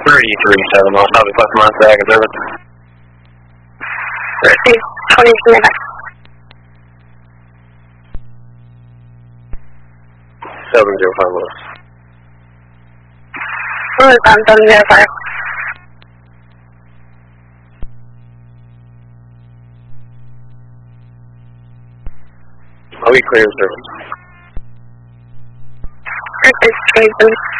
33.7 miles, probably plus or minus back and service. 20 minutes. 705 miles. 705. I'll be clear in service. 27.